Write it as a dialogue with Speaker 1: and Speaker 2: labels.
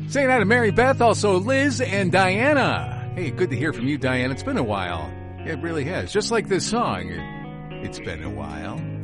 Speaker 1: Saying hi to Mary Beth, also Liz and Diana. Hey, good to hear from you, Diana. It's been a while. It really has. Just like this song. It's been a while.